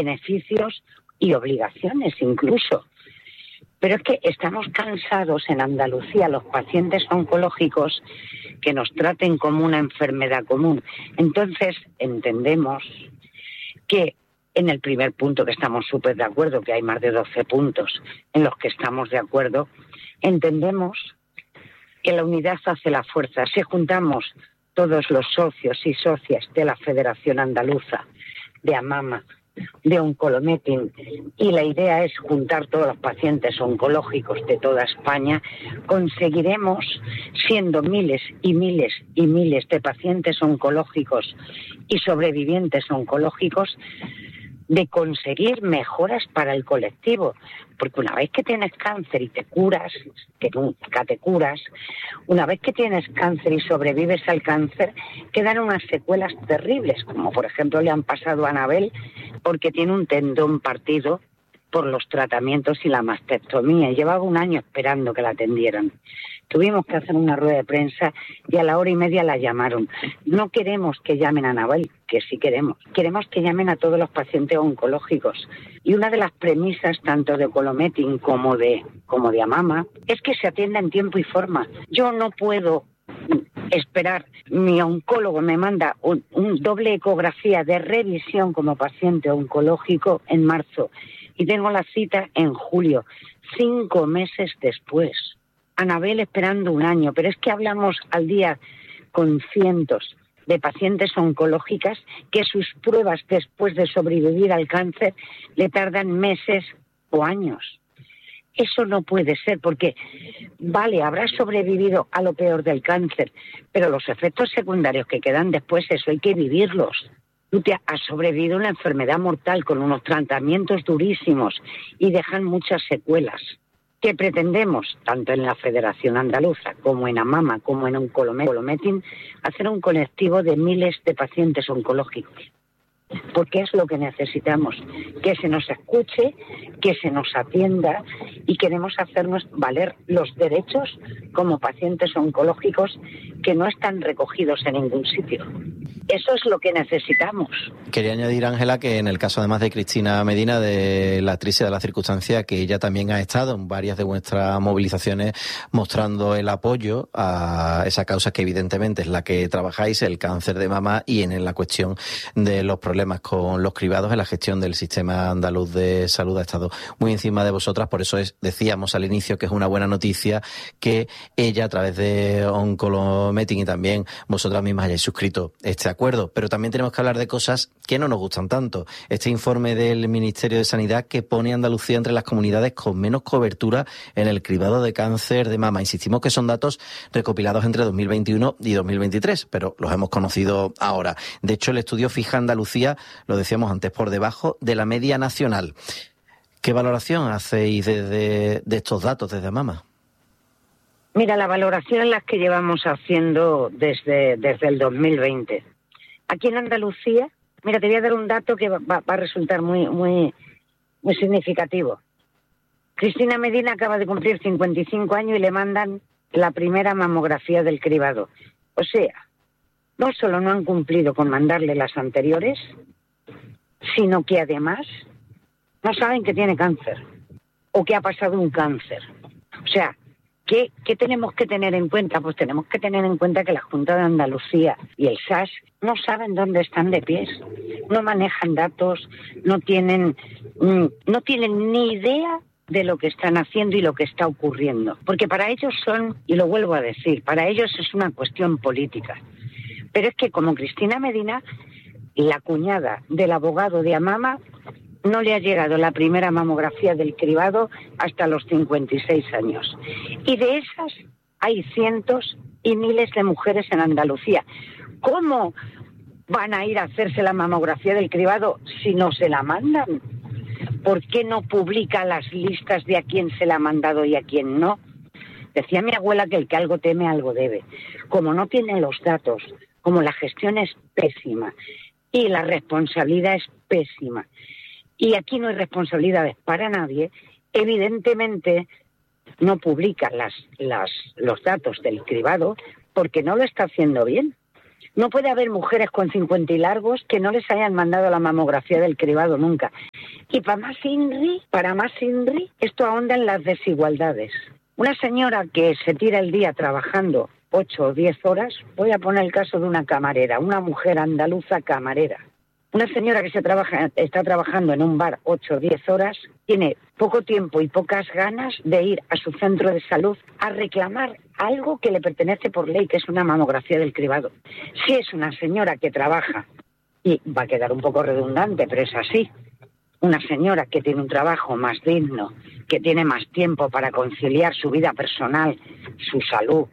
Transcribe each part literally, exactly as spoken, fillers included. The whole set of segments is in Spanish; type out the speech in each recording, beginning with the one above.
beneficios y obligaciones incluso. Pero es que estamos cansados en Andalucía, los pacientes oncológicos, que nos traten como una enfermedad común. Entonces entendemos que en el primer punto, que estamos súper de acuerdo, que hay más de doce puntos en los que estamos de acuerdo, entendemos que la unidad hace la fuerza. Si juntamos todos los socios y socias de la Federación Andaluza, de AMAMA, de Oncolometin, y la idea es juntar todos los pacientes oncológicos de toda España, conseguiremos, siendo miles y miles y miles de pacientes oncológicos y sobrevivientes oncológicos, de conseguir mejoras para el colectivo, porque una vez que tienes cáncer y te curas, que nunca te curas, una vez que tienes cáncer y sobrevives al cáncer, quedan unas secuelas terribles, como por ejemplo le han pasado a Anabel, porque tiene un tendón partido por los tratamientos y la mastectomía, y llevaba un año esperando que la atendieran. Tuvimos que hacer una rueda de prensa y a la hora y media la llamaron. No queremos que llamen a Anabel, que sí queremos. Queremos que llamen a todos los pacientes oncológicos. Y una de las premisas, tanto de Oncolometin como de, como de AMAMA, es que se atienda en tiempo y forma. Yo no puedo esperar. Mi oncólogo me manda un, un doble ecografía de revisión como paciente oncológico en marzo. Y tengo la cita en julio, cinco meses después. Anabel esperando un año, pero es que hablamos al día con cientos de pacientes oncológicas que sus pruebas después de sobrevivir al cáncer le tardan meses o años. Eso no puede ser porque, vale, habrás sobrevivido a lo peor del cáncer, pero los efectos secundarios que quedan después, eso hay que vivirlos. Tú te has sobrevivido a una enfermedad mortal con unos tratamientos durísimos y dejan muchas secuelas. Que pretendemos, tanto en la Federación Andaluza como en AMAMA, como en Oncolometin, hacer un colectivo de miles de pacientes oncológicos. Porque es lo que necesitamos, que se nos escuche, que se nos atienda, y queremos hacernos valer los derechos como pacientes oncológicos que no están recogidos en ningún sitio. Eso es lo que necesitamos. Quería añadir, Ángela, que en el caso además de Cristina Medina, de la actriz de La Circunstancia, que ella también ha estado en varias de vuestras movilizaciones mostrando el apoyo a esa causa que evidentemente es la que trabajáis, el cáncer de mama, y en la cuestión de los problemas con los cribados en la gestión del sistema andaluz de salud ha estado muy encima de vosotras. Por eso es, decíamos al inicio que es una buena noticia que ella, a través de Oncolometin y también vosotras mismas, hayáis suscrito este acuerdo. Pero también tenemos que hablar de cosas que no nos gustan tanto. Este informe del Ministerio de Sanidad que pone a Andalucía entre las comunidades con menos cobertura en el cribado de cáncer de mama. Insistimos que son datos recopilados entre dos mil veintiuno y dos mil veintitrés, pero los hemos conocido ahora. De hecho, el estudio fija a Andalucía, lo decíamos antes, por debajo de la media nacional. ¿Qué valoración hacéis de, de, de estos datos desde AMAMA? Mira, la valoración es la que llevamos haciendo desde, desde el dos mil veinte. Aquí en Andalucía, mira, te voy a dar un dato que va, va a resultar muy, muy, muy significativo. Cristina Medina acaba de cumplir cincuenta y cinco años y le mandan la primera mamografía del cribado. O sea, no solo no han cumplido con mandarle las anteriores, sino que además no saben que tiene cáncer o que ha pasado un cáncer. O sea, ¿qué, qué tenemos que tener en cuenta? Pues tenemos que tener en cuenta que la Junta de Andalucía y el S A S no saben dónde están de pies, no manejan datos, no tienen, no tienen ni idea de lo que están haciendo y lo que está ocurriendo. Porque para ellos son, y lo vuelvo a decir, para ellos es una cuestión política. Pero es que como Cristina Medina, la cuñada del abogado de AMAMA, no le ha llegado la primera mamografía del cribado hasta los cincuenta y seis años. Y de esas hay cientos y miles de mujeres en Andalucía. ¿Cómo van a ir a hacerse la mamografía del cribado si no se la mandan? ¿Por qué no publica las listas de a quién se la ha mandado y a quién no? Decía mi abuela que el que algo teme, algo debe. Como no tiene los datos, como la gestión es pésima y la responsabilidad es pésima, y aquí no hay responsabilidades para nadie, evidentemente no publica las, las, los datos del cribado porque no lo está haciendo bien. No puede haber mujeres con cincuenta y largos que no les hayan mandado la mamografía del cribado nunca. Y para más INRI, para más INRI, esto ahonda en las desigualdades. Una señora que se tira el día trabajando ocho o diez horas, voy a poner el caso de una camarera, una mujer andaluza camarera. Una señora que se trabaja, está trabajando en un bar ocho o diez horas, tiene poco tiempo y pocas ganas de ir a su centro de salud a reclamar algo que le pertenece por ley, que es una mamografía del cribado. Si es una señora que trabaja, y va a quedar un poco redundante, pero es así, una señora que tiene un trabajo más digno, que tiene más tiempo para conciliar su vida personal, su salud,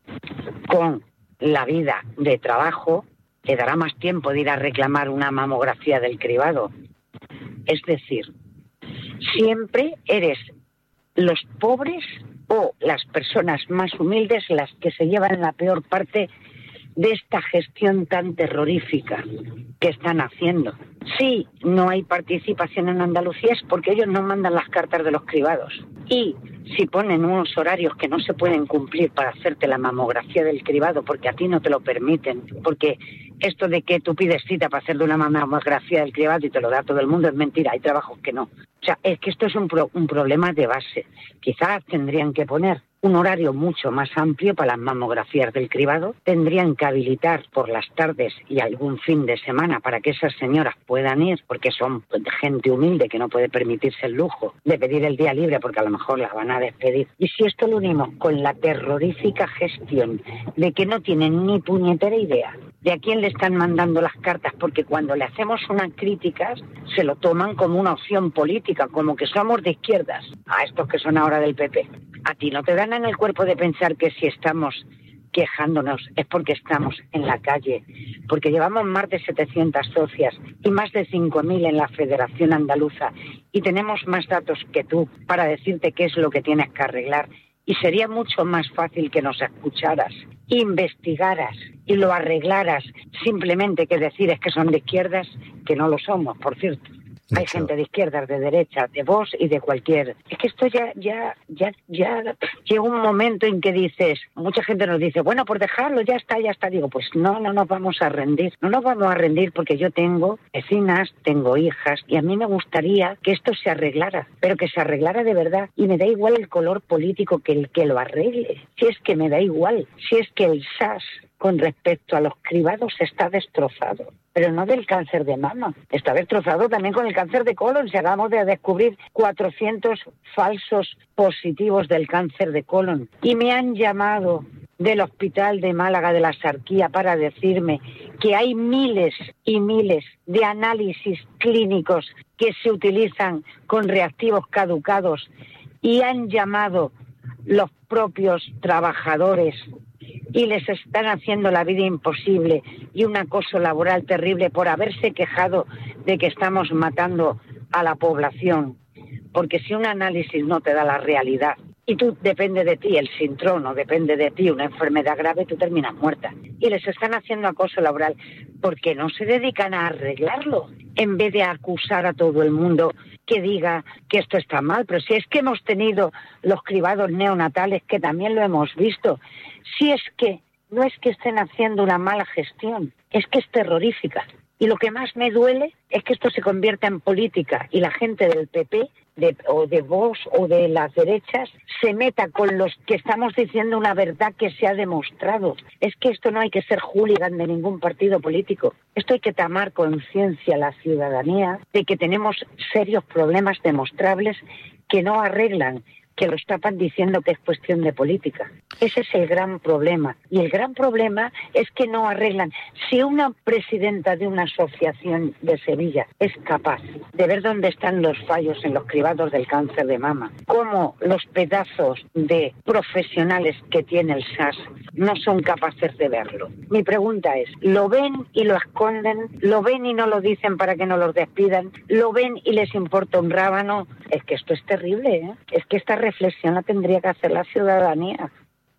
con la vida de trabajo, le dará más tiempo de ir a reclamar una mamografía del cribado. Es decir, siempre eres los pobres o las personas más humildes las que se llevan la peor parte de esta gestión tan terrorífica que están haciendo. Si no hay participación en Andalucía es porque ellos no mandan las cartas de los cribados. Y si ponen unos horarios que no se pueden cumplir para hacerte la mamografía del cribado porque a ti no te lo permiten, porque esto de que tú pides cita para hacerte una mamografía del cribado y te lo da todo el mundo es mentira, hay trabajos que no. O sea, es que esto es un, pro, un problema de base. Quizás tendrían que poner un horario mucho más amplio para las mamografías del cribado, tendrían que habilitar por las tardes y algún fin de semana para que esas señoras puedan ir, porque son gente humilde que no puede permitirse el lujo de pedir el día libre porque a lo mejor las van a despedir. Y si esto lo unimos con la terrorífica gestión de que no tienen ni puñetera idea de a quién le están mandando las cartas, porque cuando le hacemos unas críticas se lo toman como una opción política, como que somos de izquierdas, a estos que son ahora del P P. A ti no te dan en el cuerpo de pensar que si estamos quejándonos es porque estamos en la calle, porque llevamos más de setecientas socias y más de cinco mil en la Federación Andaluza y tenemos más datos que tú para decirte qué es lo que tienes que arreglar. Y sería mucho más fácil que nos escucharas, investigaras y lo arreglaras simplemente que decir es que son de izquierdas, que no lo somos, por cierto. Hay Mucho. gente de izquierdas, de derecha, de Vox y de cualquier. Es que esto ya, ya, ya, ya llega un momento en que dices, mucha gente nos dice, bueno, por dejarlo, ya está, ya está. Digo, pues no, no nos vamos a rendir. No nos vamos a rendir porque yo tengo vecinas, tengo hijas y a mí me gustaría que esto se arreglara, pero que se arreglara de verdad. Y me da igual el color político que el que lo arregle. Si es que me da igual. Si es que el S A S con respecto a los cribados está destrozado. Pero no del cáncer de mama. Está destrozado también con el cáncer de colon. Si acabamos de descubrir cuatrocientos falsos positivos del cáncer de colon. Y me han llamado del Hospital de Málaga de la Sarquía para decirme que hay miles y miles de análisis clínicos que se utilizan con reactivos caducados y han llamado los propios trabajadores y les están haciendo la vida imposible y un acoso laboral terrible por haberse quejado de que estamos matando a la población. Porque si un análisis no te da la realidad y tú depende de ti el sintrón o depende de ti una enfermedad grave, tú terminas muerta. Y les están haciendo acoso laboral porque no se dedican a arreglarlo en vez de acusar a todo el mundo que diga que esto está mal. Pero si es que hemos tenido los cribados neonatales, que también lo hemos visto, si es que no es que estén haciendo una mala gestión, es que es terrorífica. Y lo que más me duele es que esto se convierta en política y la gente del P P de, o de Vox o de las derechas se meta con los que estamos diciendo una verdad que se ha demostrado. Es que esto no hay que ser hooligan de ningún partido político. Esto hay que tomar conciencia a la ciudadanía de que tenemos serios problemas demostrables que no arreglan, que lo estaban diciendo que es cuestión de política. Ese es el gran problema. Y el gran problema es que no arreglan. Si una presidenta de una asociación de Sevilla es capaz de ver dónde están los fallos en los cribados del cáncer de mama, cómo los pedazos de profesionales que tiene el S A S no son capaces de verlo. Mi pregunta es, ¿lo ven y lo esconden? ¿Lo ven y no lo dicen para que no los despidan? ¿Lo ven y les importa un rábano? Es que esto es terrible, ¿eh? Es que esta reflexión la tendría que hacer la ciudadanía.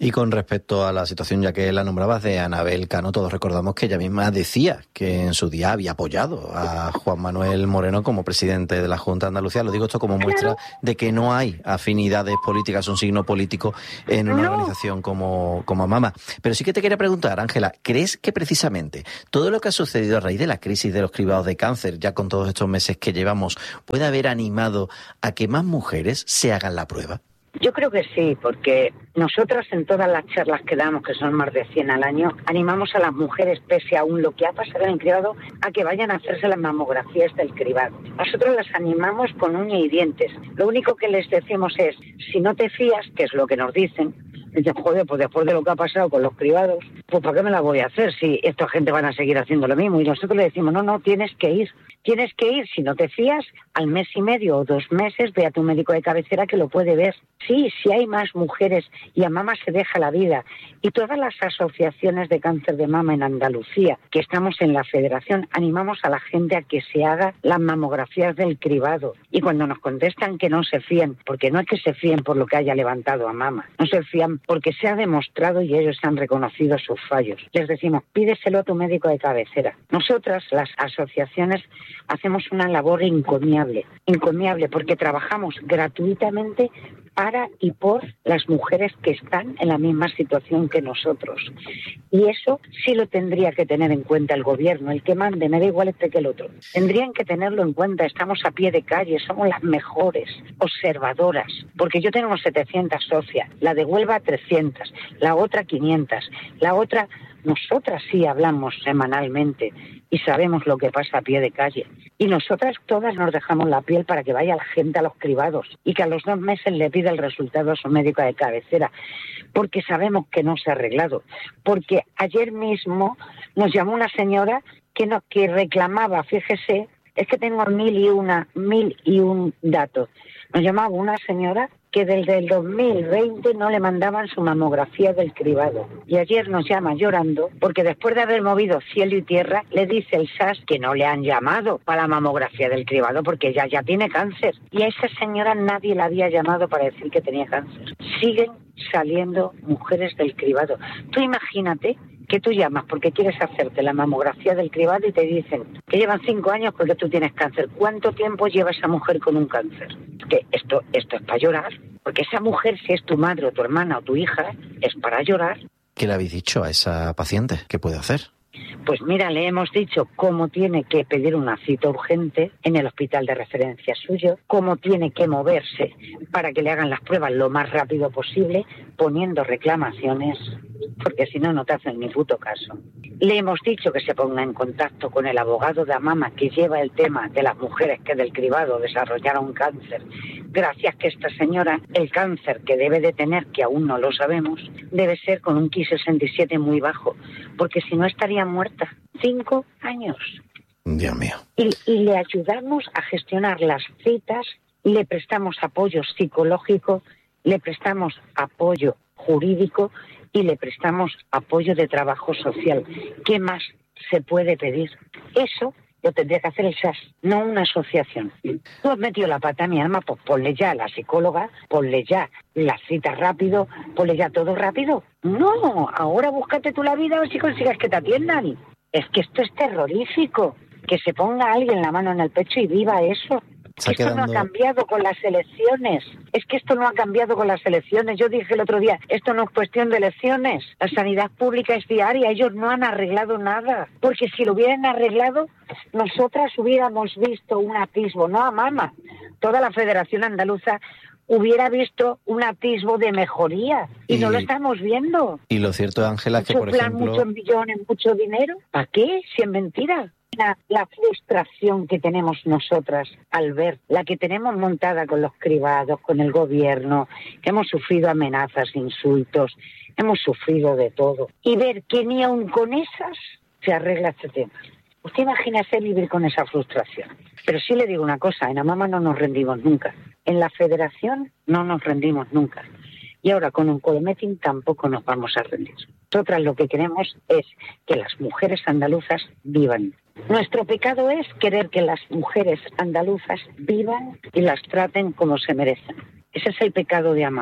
Y con respecto a la situación, ya que la nombrabas, de Anabel Cano, todos recordamos que ella misma decía que en su día había apoyado a Juan Manuel Moreno como presidente de la Junta de Andalucía. Lo digo esto como muestra de que no hay afinidades políticas, un signo político en una No. organización como, como AMAMA. Pero sí que te quería preguntar, Ángela, ¿crees que precisamente todo lo que ha sucedido a raíz de la crisis de los cribados de cáncer, ya con todos estos meses que llevamos, puede haber animado a que más mujeres se hagan la prueba? Yo creo que sí, porque nosotras en todas las charlas que damos, que son más de cien al año, animamos a las mujeres, pese a aún lo que ha pasado en el cribado, a que vayan a hacerse las mamografías del cribado. Nosotros las animamos con uña y dientes. Lo único que les decimos es, si no te fías, que es lo que nos dicen, dicen, joder, pues después de lo que ha pasado con los cribados, pues ¿para qué me la voy a hacer si esta gente van a seguir haciendo lo mismo? Y nosotros le decimos, no, no, tienes que ir. Tienes que ir, si no te fías, al mes y medio o dos meses, ve a tu médico de cabecera que lo puede ver. Sí, si hay más mujeres y AMAMA se deja la vida. Y todas las asociaciones de cáncer de mama en Andalucía, que estamos en la federación, animamos a la gente a que se haga las mamografías del cribado. Y cuando nos contestan que no se fíen, porque no es que se fíen por lo que haya levantado AMAMA, no se fían porque se ha demostrado y ellos han reconocido sus fallos. Les decimos, pídeselo a tu médico de cabecera. Nosotras, las asociaciones, hacemos una labor encomiable, encomiable porque trabajamos gratuitamente para y por las mujeres que están en la misma situación que nosotros. Y eso sí lo tendría que tener en cuenta el gobierno, el que mande, me da igual este que el otro. Tendrían que tenerlo en cuenta, estamos a pie de calle, somos las mejores observadoras, porque yo tengo setecientas socias, la de Huelva trescientas, la otra quinientas, la otra... Nosotras sí hablamos semanalmente y sabemos lo que pasa a pie de calle. Y nosotras todas nos dejamos la piel para que vaya la gente a los cribados y que a los dos meses le pida el resultado a su médico de cabecera, porque sabemos que no se ha arreglado. Porque ayer mismo nos llamó una señora que, no, que reclamaba, fíjese, es que tengo mil y una, mil y un datos. Nos llamaba una señora que desde el dos mil veinte no le mandaban su mamografía del cribado. Y ayer nos llama llorando porque después de haber movido cielo y tierra, le dice el S A S que no le han llamado para la mamografía del cribado porque ella ya tiene cáncer. Y a esa señora nadie la había llamado para decir que tenía cáncer. Siguen saliendo mujeres del cribado. Tú imagínate que tú llamas porque quieres hacerte la mamografía del cribado y te dicen que llevan cinco años porque tú tienes cáncer. ¿Cuánto tiempo lleva esa mujer con un cáncer? Que esto, esto es para llorar, porque esa mujer, si es tu madre o tu hermana o tu hija, es para llorar. ¿Qué le habéis dicho a esa paciente? ¿Qué puede hacer? Pues mira, le hemos dicho cómo tiene que pedir una cita urgente en el hospital de referencia suyo, cómo tiene que moverse para que le hagan las pruebas lo más rápido posible, poniendo reclamaciones, porque si no, no te hacen ni puto caso. Le hemos dicho que se ponga en contacto con el abogado de AMAMA que lleva el tema de las mujeres que del cribado desarrollaron cáncer. Gracias que esta señora, el cáncer que debe de tener, que aún no lo sabemos, debe ser con un Ki sesenta y siete muy bajo, porque si no estaría muerta. Cinco años. Dios mío. Y, y le ayudamos a gestionar las citas, le prestamos apoyo psicológico, le prestamos apoyo jurídico y le prestamos apoyo de trabajo social. ¿Qué más se puede pedir? Eso lo tendría que hacer el S A S, no una asociación. Tú has metido la pata, mi alma, pues ponle ya a la psicóloga, ponle ya las citas rápido, ponle ya todo rápido. No, ahora búscate tú la vida a ver si consigues que te atiendan. Es que esto es terrorífico. Que se ponga alguien la mano en el pecho y viva eso. Esto quedando... no ha cambiado con las elecciones. Es que esto no ha cambiado con las elecciones. Yo dije el otro día, esto no es cuestión de elecciones. La sanidad pública es diaria. Ellos no han arreglado nada. Porque si lo hubieran arreglado, nosotras hubiéramos visto un atisbo, no AMAMA. Toda la Federación Andaluza hubiera visto un atisbo de mejoría. Y, y no lo estamos viendo. Y lo cierto, Ángela, es que, por plan, ejemplo... muchos millones, mucho dinero. ¿Para qué? Si es mentira. La, la frustración que tenemos nosotras al ver, la que tenemos montada con los cribados, con el gobierno, que hemos sufrido amenazas, insultos, hemos sufrido de todo. Y ver que ni aun con esas se arregla este tema. Usted imagínese vivir con esa frustración. Pero sí le digo una cosa, en AMAMA no nos rendimos nunca. En la federación no nos rendimos nunca. Y ahora con un Colmetin tampoco nos vamos a rendir. Nosotras lo que queremos es que las mujeres andaluzas vivan. Nuestro pecado es querer que las mujeres andaluzas vivan y las traten como se merecen. Ese es el pecado de AMAMA.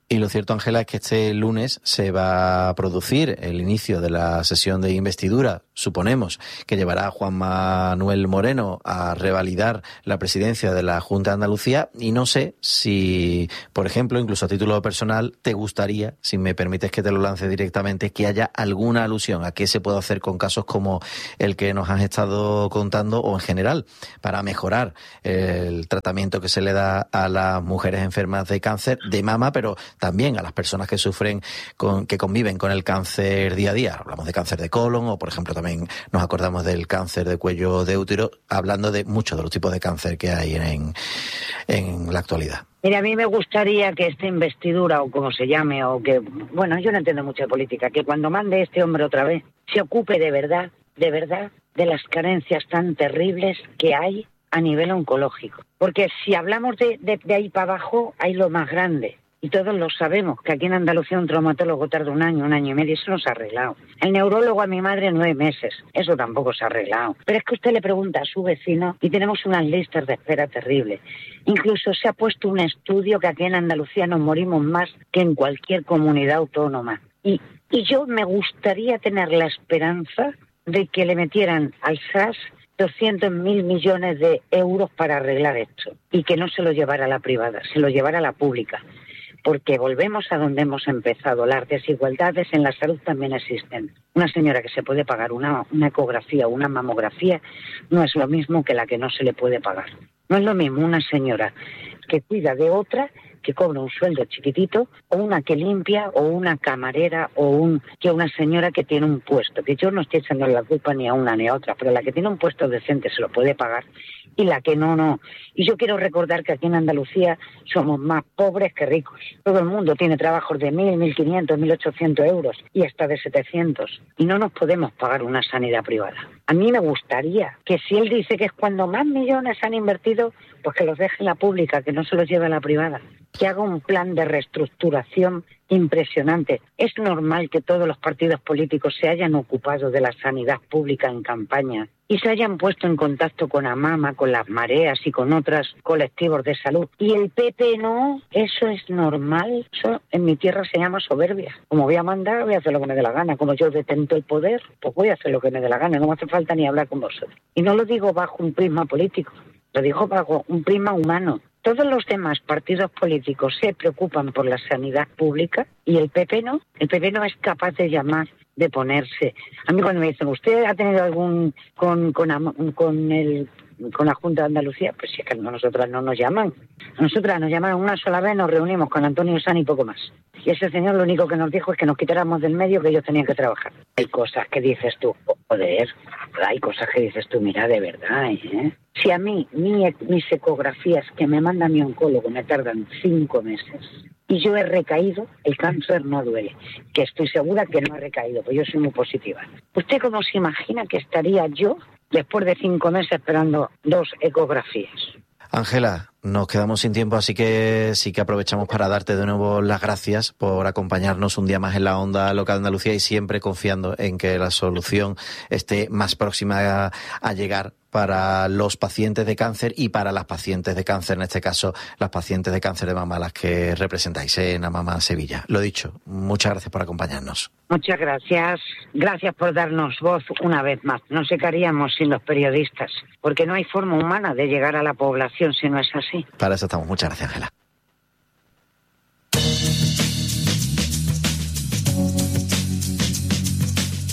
Y lo cierto, Ángela, es que este lunes se va a producir el inicio de la sesión de investidura, suponemos, que llevará a Juan Manuel Moreno a revalidar la presidencia de la Junta de Andalucía, y no sé si, por ejemplo, incluso a título personal, te gustaría, si me permites que te lo lance directamente, que haya alguna alusión a qué se puede hacer con casos como el que nos has estado contando, o en general, para mejorar el tratamiento que se le da a las mujeres enfermas de cáncer de mama, pero también a las personas que sufren, con, que conviven con el cáncer día a día. Hablamos de cáncer de colon, o por ejemplo también nos acordamos del cáncer de cuello de útero, hablando de muchos de los tipos de cáncer que hay en, en la actualidad. Mira, a mí me gustaría que esta investidura, o como se llame, o que, bueno, yo no entiendo mucho de política, que cuando mande este hombre otra vez, se ocupe de verdad, de verdad, de las carencias tan terribles que hay a nivel oncológico. Porque si hablamos de, de, de ahí para abajo, hay lo más grande. Y todos lo sabemos, que aquí en Andalucía un traumatólogo tarda un año, un año y medio, y eso no se ha arreglado. El neurólogo a mi madre nueve meses, eso tampoco se ha arreglado. Pero es que usted le pregunta a su vecino y tenemos unas listas de espera terribles. Incluso se ha puesto un estudio que aquí en Andalucía nos morimos más que en cualquier comunidad autónoma. Y, y yo me gustaría tener la esperanza de que le metieran al S A S doscientos mil millones de euros para arreglar esto, y que no se lo llevara a la privada, se lo llevara a la pública. Porque volvemos a donde hemos empezado. Las desigualdades en la salud también existen. Una señora que se puede pagar una, una ecografía o una mamografía no es lo mismo que la que no se le puede pagar. No es lo mismo una señora que cuida de otra, que cobra un sueldo chiquitito, o una que limpia, o una camarera, o un que una señora que tiene un puesto. Que yo no estoy echando la culpa ni a una ni a otra, pero la que tiene un puesto decente se lo puede pagar, y la que no, no. Y yo quiero recordar que aquí en Andalucía somos más pobres que ricos. Todo el mundo tiene trabajos de mil, mil quinientos, mil ochocientos euros y hasta de setecientos. Y no nos podemos pagar una sanidad privada. A mí me gustaría que, si él dice que es cuando más millones han invertido, pues que los deje en la pública, que no se los lleve a la privada. Que haga un plan de reestructuración impresionante. Es normal que todos los partidos políticos se hayan ocupado de la sanidad pública en campaña y se hayan puesto en contacto con AMAMA, con las mareas y con otros colectivos de salud. Y el P P no, eso es normal. Eso en mi tierra se llama soberbia. Como voy a mandar, voy a hacer lo que me dé la gana. Como yo detento el poder, pues voy a hacer lo que me dé la gana. No me hace falta ni hablar con vosotros. Y no lo digo bajo un prisma político, lo digo bajo un prisma humano. Todos los demás partidos políticos se preocupan por la sanidad pública y el P P no. El P P no es capaz de llamar, de ponerse. A mí cuando me dicen, ¿usted ha tenido algún con con, con el con la Junta de Andalucía? Pues si es que a nosotras no nos llaman. A nosotras nos llamaron una sola vez, nos reunimos con Antonio Sanz y poco más. Y ese señor lo único que nos dijo es que nos quitáramos del medio, que ellos tenían que trabajar. Hay cosas que dices tú, joder, hay cosas que dices tú, mira, de verdad, ¿eh? Si a mí, mi, mis ecografías que me manda mi oncólogo me tardan cinco meses y yo he recaído, el cáncer no duele. Que estoy segura que no he recaído, pues yo soy muy positiva. ¿Usted cómo se imagina que estaría yo después de cinco meses esperando dos ecografías? Ángela, nos quedamos sin tiempo, así que sí que aprovechamos para darte de nuevo las gracias por acompañarnos un día más en la Onda Local de Andalucía, y siempre confiando en que la solución esté más próxima a, a llegar para los pacientes de cáncer y para las pacientes de cáncer, en este caso las pacientes de cáncer de mama, las que representáis en AMAMA Sevilla. Lo dicho, muchas gracias por acompañarnos. Muchas gracias. Gracias por darnos voz una vez más. No sé qué haríamos sin los periodistas, porque no hay forma humana de llegar a la población si no es así. Para eso estamos. Muchas gracias, Ángela.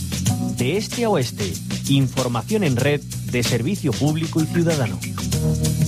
De este a oeste, información en red de servicio público y ciudadano.